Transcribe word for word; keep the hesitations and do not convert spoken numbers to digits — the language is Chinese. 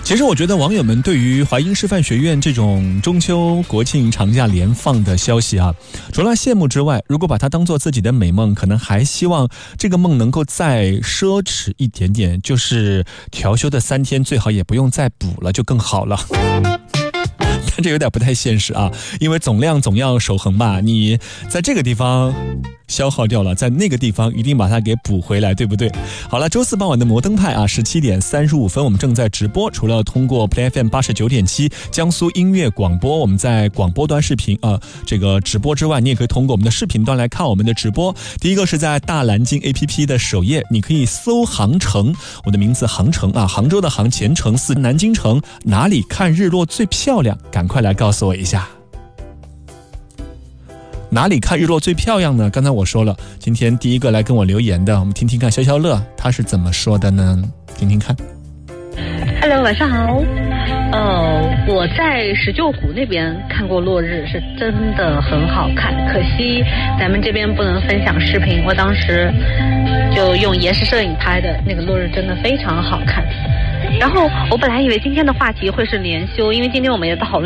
其实我觉得网友们对于淮阴师范学院这种中秋国庆长假连放的消息啊，除了羡慕之外，如果把它当做自己的美梦，可能还希望这个梦能够再奢侈一点点，就是调休的三天最好也不用再补了，就更好了。但这有点不太现实啊，因为总量总要守恒吧，你在这个地方消耗掉了，在那个地方一定把它给补回来，对不对？好了，周四傍晚的摩登派啊，十七点三十五分我们正在直播，除了通过 Play F M 八十九点七江苏音乐广播，我们在广播端视频啊、呃、这个直播之外，你也可以通过我们的视频端来看我们的直播。第一个是在大蓝鲸 A P P 的首页，你可以搜杭城，我的名字杭城啊，杭州的杭，前程似南京城，哪里看日落最漂亮？赶快来告诉我一下。哪里看日落最漂亮呢？刚才我说了，今天第一个来跟我留言的，我们听听看消消乐他是怎么说的呢？听听看。 Hello， 晚上好。呃，我在石臼湖那边看过落日，是真的很好看，可惜咱们这边不能分享视频，我当时就用延时摄影拍的，那个落日真的非常好看。然后我本来以为今天的话题会是连休，因为今天我们也讨论